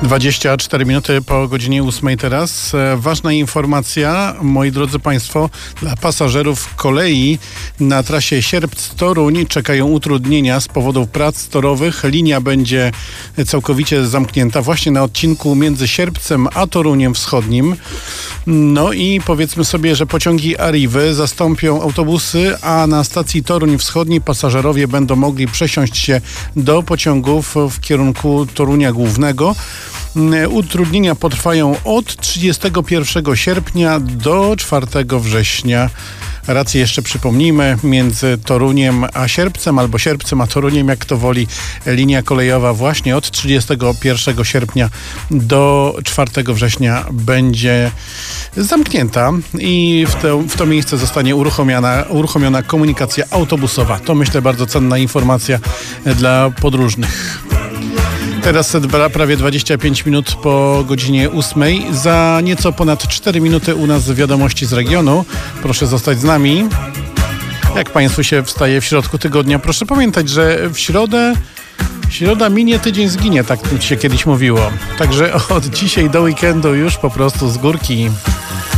24 minuty po godzinie 8 teraz. Ważna informacja, moi drodzy Państwo, dla pasażerów kolei na trasie Sierpc-Toruń czekają utrudnienia z powodu prac torowych. Linia będzie całkowicie zamknięta właśnie na odcinku między Sierpcem a Toruniem Wschodnim. No i powiedzmy sobie, że pociągi Arrivy zastąpią autobusy, a na stacji Toruń Wschodni pasażerowie będą mogli przesiąść się do pociągów w kierunku Torunia Głównego. Utrudnienia potrwają od 31 sierpnia do 4 września. Rację jeszcze przypomnijmy, między Toruniem a Sierpcem albo Sierpcem a Toruniem, jak kto woli, linia kolejowa właśnie od 31 sierpnia do 4 września będzie zamknięta i w to miejsce zostanie uruchomiona komunikacja autobusowa. To, myślę, bardzo cenna informacja dla podróżnych. Teraz prawie 25 minut po godzinie 8. Za nieco ponad 4 minuty u nas wiadomości z regionu. Proszę zostać z nami. Jak Państwu się wstaje w środku tygodnia? Proszę pamiętać, że w środa minie, tydzień zginie, tak się kiedyś mówiło. Także od dzisiaj do weekendu już po prostu z górki.